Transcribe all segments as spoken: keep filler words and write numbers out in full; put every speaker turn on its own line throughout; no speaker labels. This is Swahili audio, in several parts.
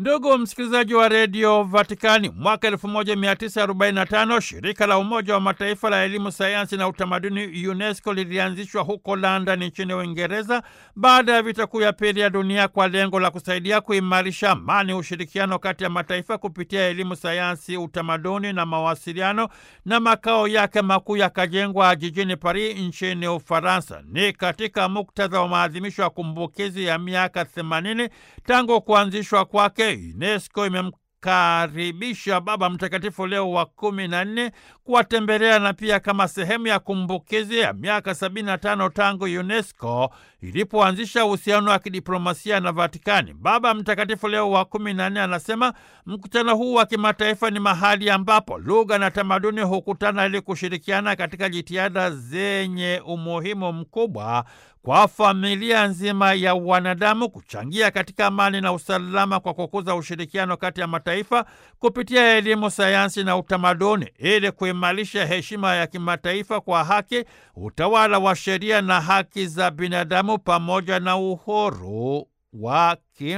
Ndugu msikilizaji wa redio Vatikani, mwaka elfu moja mia tisa arobaini na tano shirika la Umoja wa Mataifa la elimu, sayansi na utamaduni UNESCO lilianzishwa huko London nchini Uingereza baada ya vita kuu ya pili ya dunia kwa lengo la kusaidia kuimarisha amani, ushirikiano kati ya mataifa kupitia elimu, sayansi, utamaduni na mawasiliano, na makao yake makuu yakajengwa jijini Paris nchini Ufaransa. Ni katika muktadha wa maadhimisho ya kumbukizi ya miaka themanini tangu kuanzishwa kwake, UNESCO imemkaribisha Baba Mtakatifu Leo wa kumi na nne kuwatembelea, na pia kama sehemu ya kumbukizi ya miaka sabini na tano tangu UNESCO ilipoanzisha uhusiano wa kidiplomasia na Vatikani. Baba Mtakatifu Leo wa kumi na nne anasema mkutano huu wa kimataifa ni mahali ambapo lugha na tamaduni hukutana ili kushirikiana katika jitihada zenye umuhimu mkubwa kwa familia nzima ya wanadamu, kuchangia katika amani na usalama kwa kukuza ushirikiano kati ya mataifa kupitia elimu, sayansi na utamaduni, ili kuimarisha heshima ya kimataifa kwa haki, utawala wa sheria na haki za binadamu pamoja na uhuru wa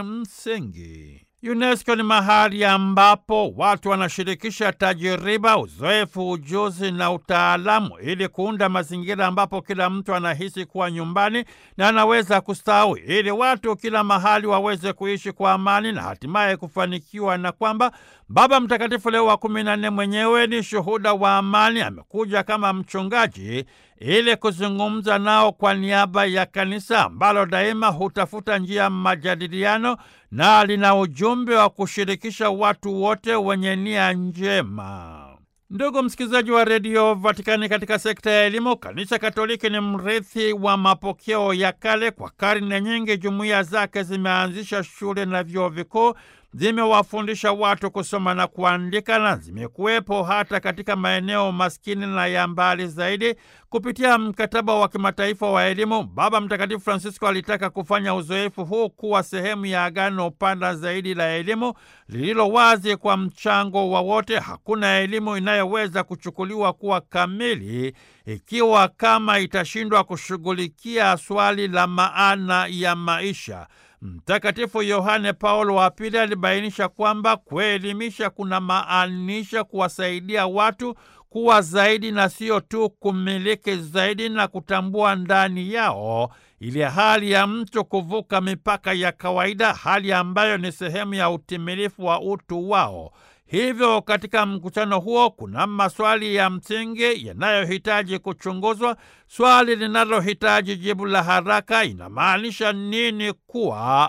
kimsingi. UNESCO ni mahali ambapo watu wanashirikisha tajiriba, uzoefu, ujuzi na utaalamu ili kuunda mazingira ambapo kila mtu anahisi kuwa nyumbani na anaweza kustawi, ili watu kila mahali waweze kuishi kwa amani na hatimaye kufanikiwa, na kwamba Baba Mtakatifu Leo wa kumi na nne mwenyewe ni shuhuda wa amani. Amekuja kama mchungaji ili kuzungumza nao kwa niaba ya kanisa ambalo daima hutafuta njia ya majadiliano na lina ujumbe wa kushirikisha watu wote wenye nia njema. Ndugu msikilizaji wa redio Vatikani, katika sekta ya elimu, Kanisa Katoliki ni mrithi wa mapokeo ya kale. Kwa karne nyingi, jumuiya zake zimeanzisha shule na vyuo vikuu, zimewafundisha watu kusoma na kuandika, na zimekuwepo hata katika maeneo maskini na ya mbali zaidi. Kupitia mkataba wa kimataifa wa elimu, Baba Mtakatifu Francisco alitaka kufanya uzoefu huu kuwa sehemu ya agano pana zaidi la elimu lililo wazi kwa mchango wa wote. Hakuna elimu inayoweza kuchukuliwa kuwa kamili ikiwa kama itashindwa kushughulikia swali la maana ya maisha. Mtakatifu Yohane Paulo wa Pili alibainisha kwamba kuelimisha kuna maanisha kuwasaidia watu kuwa zaidi na sio tu kumiliki zaidi, na kutambua ndani yao ile hali ya mtu kuvuka mipaka ya kawaida, hali ambayo ni sehemu ya utimilifu wa utu wao. Hivyo katika mkutano huo kuna maswali ya msingi yanayohitaji kuchunguzwa. Swali linalohitaji jibu la haraka: inamaanisha nini kuwa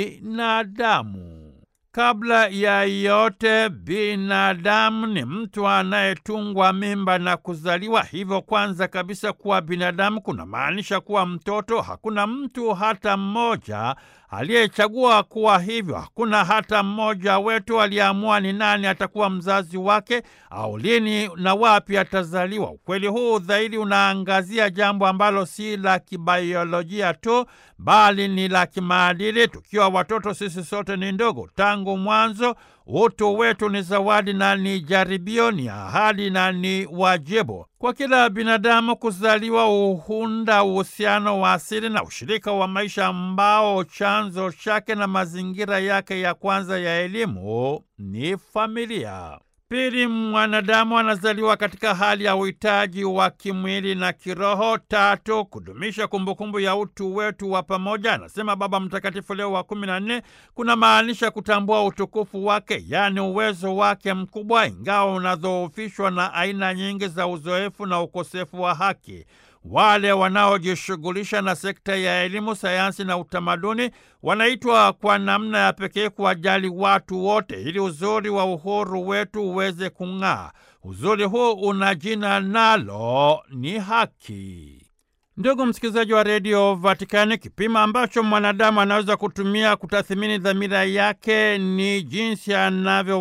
binadamu? Kabla ya yote, binadamu ni mtu anayetungwa mimba na kuzaliwa. Hivyo kwanza kabisa, kuwa binadamu kuna maanisha kuwa mtoto. Hakuna mtu hata mmoja aliyechagua kuwa hivyo. Hakuna hata mmoja wetu aliyeamua ni nani atakuwa mzazi wake au lini na wapi atazaliwa. Ukweli huu dhahiri unaangazia jambo ambalo si la kibiolojia tu, bali ni la kimaadili. Tukiwa watoto, sisi sote ni ndogo. Tangu mwanzo, utu wetu ni zawadi na ni jaribio, ni ahadi na ni wajibu. Kwa kila binadamu, kuzaliwa uhunda uhusiano wa asili na ushirika wa maisha ambao chanzo chake na mazingira yake ya kwanza ya elimu ni familia. Pili, mwanadamu anazaliwa katika hali ya uhitaji wa kimwili na kiroho. Tatu, kudumisha kumbukumbu ya utu wetu wa pamoja, anasema Baba Mtakatifu Leo wa kumi na nne, kuna maanisha kutambua utukufu wake, yaani uwezo wake mkubwa, ingawa unadhoofishwa na aina nyingi za uzoefu na ukosefu wa haki. Wale wanaojishughulisha na sekta ya elimu, sayansi na utamaduni wanaitwa kwa namna ya pekee kuwajali watu wote ili uzuri wa uhuru wetu uweze kung'aa. Uzuri huu una jina, nalo ni haki. Ndugu msikilizaji wa redio Vatikani, kipimo ambacho mwanadamu anaweza kutumia kutathimini dhamira yake ni jinsi anavyo